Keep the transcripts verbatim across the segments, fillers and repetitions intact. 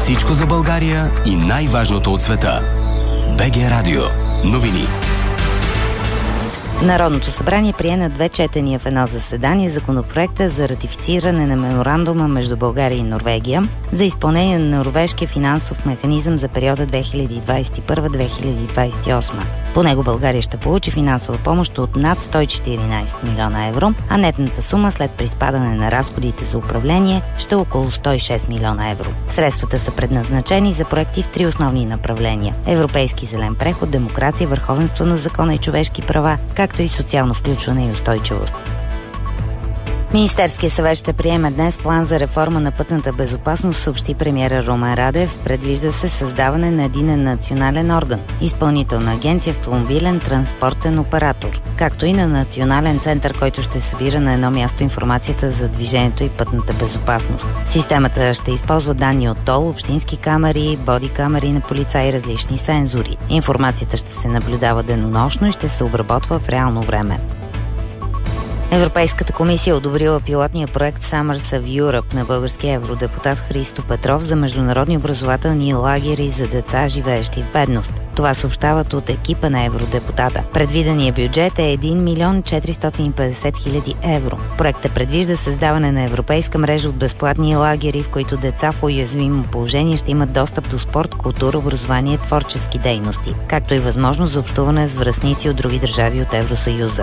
Всичко за България и най-важното от света. БГ Радио. Новини. Народното събрание прие на две четения в едно заседание законопроекта за ратифициране на меморандума между България и Норвегия за изпълнение на норвежкия финансов механизъм за периода две хиляди двадесет и първа - две хиляди двадесет и осма. По него България ще получи финансова помощ от над сто и четиринадесет милиона евро, а нетната сума след приспадане на разходите за управление ще е около сто и шест милиона евро. Средствата са предназначени за проекти в три основни направления: европейски зелен преход, демокрация, върховенство на закона и човешки права, както и социално включване и устойчивост. Министерският съвет ще приеме днес план за реформа на пътната безопасност, съобщи премиера Румен Радев. Предвижда се създаване на единен национален орган, изпълнителна агенция автомобилен транспортен оператор, както и на национален център, който ще събира на едно място информацията за движението и пътната безопасност. Системата ще използва данни от ТОЛ, общински камери, боди камери на полицаи и различни сензори. Информацията ще се наблюдава денонощно и ще се обработва в реално време. Европейската комисия одобрила пилотния проект Summers of Europe на българския евродепутат Христо Петров за международни образователни лагери за деца, живеещи в бедност. Това съобщават от екипа на евродепутата. Предвиденият бюджет е един милион четиристотин и петдесет хиляди евро. Проектът предвижда създаване на европейска мрежа от безплатни лагери, в които деца в уязвимо положение ще имат достъп до спорт, култура, образование и творчески дейности, както и възможност за общуване с връстници от други държави от Евросъюза.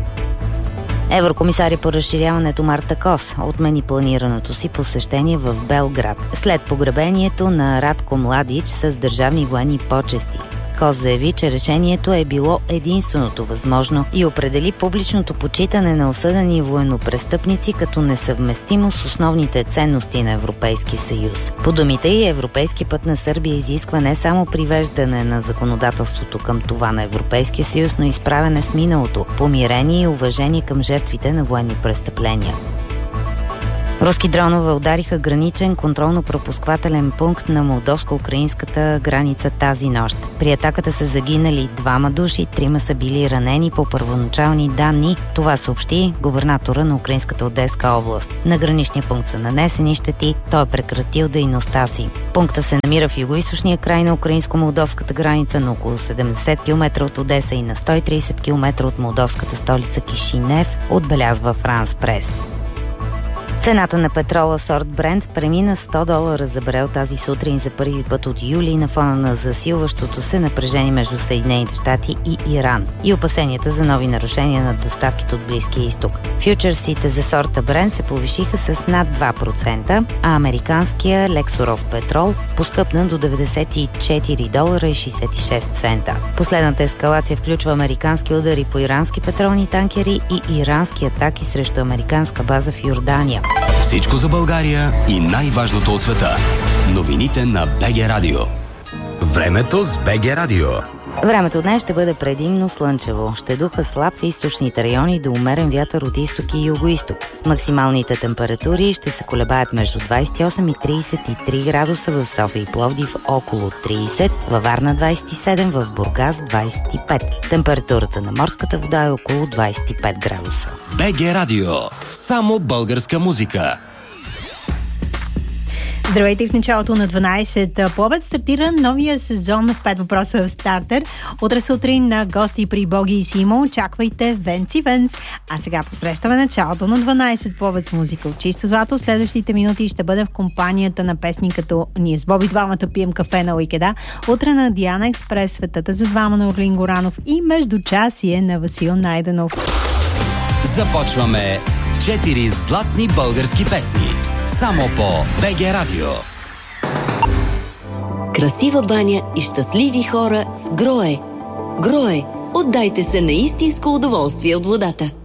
Еврокомисаря по разширяването Марта Кос отмени планираното си посещение в Белград след погребението на Радко Младич с държавни военни почести. Кос заяви, че решението е било единственото възможно и определи публичното почитане на осъдени военнопрестъпници като несъвместимо с основните ценности на Европейския съюз. По думите й, европейски път на Сърбия изисква не само привеждане на законодателството към това на Европейския съюз, но и справяне с миналото, помирение и уважение към жертвите на военни престъпления. Руски дронове удариха граничен контролно-пропусквателен пункт на молдовско-украинската граница тази нощ. При атаката са загинали двама души, трима са били ранени по първоначални данни. Това съобщи губернатора на украинската Одеска област. На граничния пункт са нанесени щети, той е прекратил дейността си. Пункта се намира в югоизточния край на украинско-молдовската граница на около седемдесет километра от Одеса и на сто и тридесет километра от молдовската столица Кишинев, отбелязва Франс Прес. Цената на петрола сорт Брент премина сто долара за барел тази сутрин за първи път от юли на фона на засилващото се напрежение между Съединените щати и Иран и опасенията за нови нарушения на доставките от Близкия изток. Фючерсите за сорта Брент се повишиха с над два процента, а американския лексуров петрол поскъпна до деветдесет и четири долара и шейсет и шест цента. Последната ескалация включва американски удари по ирански петролни танкери и ирански атаки срещу американска база в Йордания. Всичко за България и най-важното от света. Новините на БГ Радио. Времето с БГ Радио. Времето днес ще бъде предимно слънчево. Ще духа слаб в източните райони до умерен вятър от изток и югоизток. Максималните температури ще се колебаят между двадесет и осем и тридесет и три градуса в София и Пловдив, около тридесет, във Варна двадесет и седем, в Бургас двадесет и пет. Температурата на морската вода е около двадесет и пет градуса. БГ Радио. Само българска музика. Здравейте, в началото на дванадесет по обед стартира новия сезон в пет въпроса в стартер. Утре сутрин на гости при Боги и Симо очаквайте Венци Венц. А сега посрещаме началото на дванадесет по обед с музика от чисто злато. Следващите минути ще бъде в компанията на песни като "Ние с Боби двамата пием кафе на Уикеда", утре на Диана Експрес, "Светата за двама" на Орлин Горанов и "Междучасие" на Васил Найденов. Започваме с четири златни български песни. Само по БГ Радио. Красива баня и щастливи хора с Грое. Грое. Отдайте се на истинско удоволствие от водата.